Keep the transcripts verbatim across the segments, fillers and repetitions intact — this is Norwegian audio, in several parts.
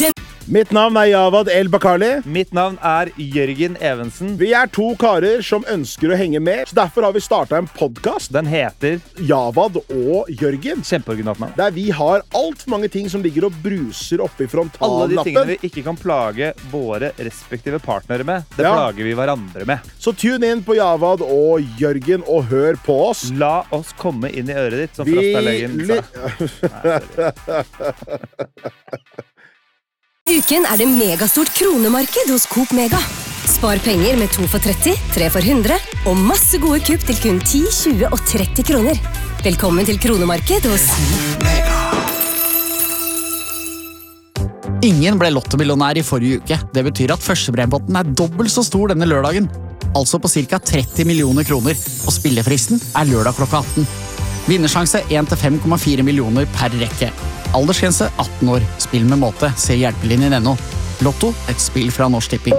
Mitt navn er Javad El Bakali. Mitt navn er Jørgen Evensen. Vi er to karer som ønsker å henge med, så derfor har vi startet en podcast. Den heter Javad og Jørgen. Kjempeoriginalt navn. Der vi har alt for mange ting som ligger og bruser oppe i frontallappen. Alle de tingene vi ikke kan plage våre respektive partnere med, det Ja. plager vi hverandre med. Så tune inn på Javad og Jørgen og hør på oss. La oss komme inn i øret ditt, som Vi Frastalegen li- sa. Uken er det megastort kronemarked hos Coop Mega. Spar penger med to for tretti, tre for hundre og masse gode kupp til kun ti, tjue og tretti kroner. Velkommen til kronemarked hos Coop Mega. Ingen ble lottomillionær i forrige uke. Det betyr at førstepremiepotten er dobbelt så stor denne lørdagen. Altså på cirka tretti millioner kroner, og spillefristen er lørdag klokka atten. Vinnersjanse en til fem komma fire millioner per rekke. Aldersgrense atten år. Spill med måte. Se hjelpelinjen ennå. Lotto, et spill fra Norsk Tipping.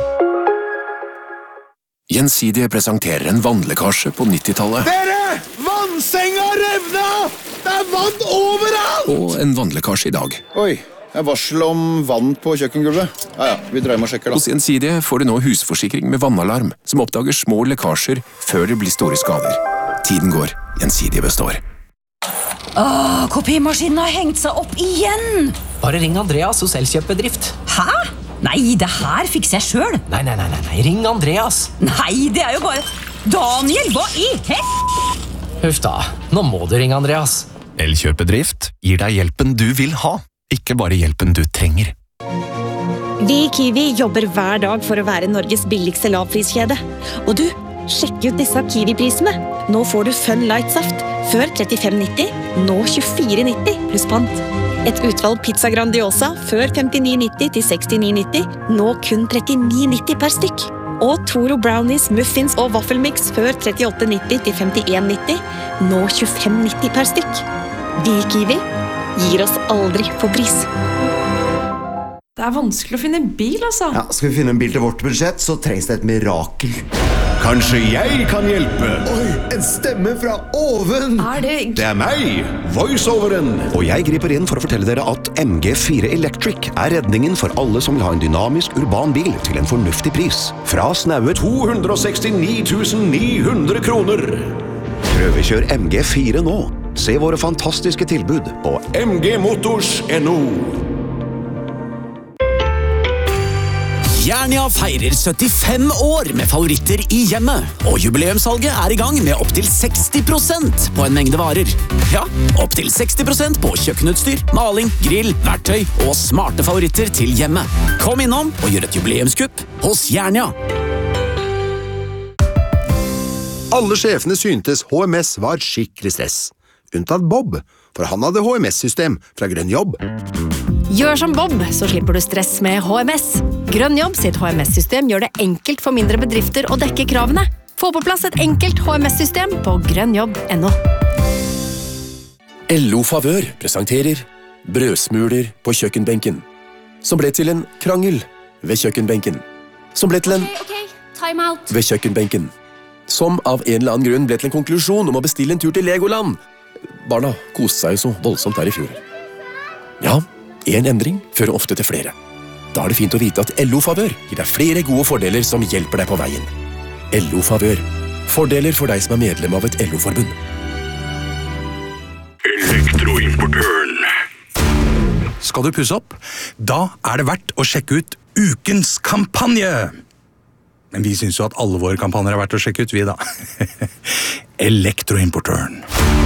Gjensidige presenterer en vannlekkasje på nittitallet. Dere! Vannsenga revna! Det er vann overalt! Og en vannlekkasje i dag. Oi, jeg varsel om vann på kjøkkengulvet. Ja, ja, vi drar hjem og sjekker da. Hos Gjensidige får du nå husforsikring med vannalarm, som oppdager små lekkasjer før det blir store skader. Tiden går. Gjensidige består. Åh, kopimaskinen har hengt seg opp igjen! Bare ring Andreas hos Elkjøp-bedrift. Hæ? Nei, det her fikser jeg selv. Nei, nei, nei, nei, nei, ring Andreas. Nei, det er jo bare... Daniel, hva i hel... Huff da, nå må du ringe Andreas. Elkjøp-bedrift gir deg hjelpen du vil ha, ikke bare hjelpen du trenger. Vi i Kiwi jobber hver dag for å være Norges billigste lavpriskjede. Og du, sjekk ut disse Kiwi-prisene. Nå får du Fun Light-saft. Før trettifem nitti, nå tjuefire nitti pluss pant. Et utvalg pizza Grandiosa før femtini nitti til sekstini nitti, nå kun trettini nitti per stykk. Og Toro Brownies, Muffins og Waffelmix før trettiåtte nitti til femtien nitti, nå tjuefem nitti per stykk. Vi i Kiwi gir oss aldri på pris. Det er vanskelig å finne en bil, altså. Ja, skal vi finne en bil til vårt budsjett, så trengs det et mirakel. Kanskje jeg kan hjelpe? Oi, en stemme fra oven! Er det... Det er meg, voiceoveren. Og jeg griper inn for å fortelle dere at M G fire Electric er redningen for alle som vil ha en dynamisk urban bil til en fornuftig pris. Fra snaue to hundre sekstini tusen ni hundre kroner. Prøvekjør M G fire nå. Se våre fantastiske tilbud på m g motors punktum no. Jernia feirer syttifem år med favoritter i hjemmet, og jubileumssalget er i gang med opp til seksti prosent på en mengde varer. Ja, opp til seksti prosent på kjøkkenutstyr, maling, grill, verktøy og smarte favoritter til hjemmet. Kom innom og gjør et jubileumskupp hos Jernia. Alle sjefene syntes H M S var skikkelig stress. Unntatt Bob, for han hadde H M S-system fra Grønn Jobb. Gjør som Bob, så slipper du stress med H M S. Grønn Jobb sitt H M S-system gjør det enkelt for mindre bedrifter å dekke kravene. Få på plass et enkelt H M S-system på grønnjobb punktum no. L O Favør presenterer brødsmuler på kjøkkenbenken, som ble til en krangel ved kjøkkenbenken, som ble til en Ok, ok, time out. ved kjøkkenbenken, som av en eller annen grunn ble til en konklusjon om å bestille en tur til Legoland. Barna koste seg jo så voldsomt der i fjor. Ja, en endring fører ofte til flere. Da er det fint å vite at L O Favør gir deg flere gode fordeler som hjelper deg på veien. L O Favør. Fordeler for deg som er medlem av et L O-forbund. Elektroimportøren. Skal du pusse opp? Da er det verdt å sjekke ut ukens kampanje. Men vi synes jo at alle våre kampanjer er verdt å sjekke ut, vi da. Elektroimportøren.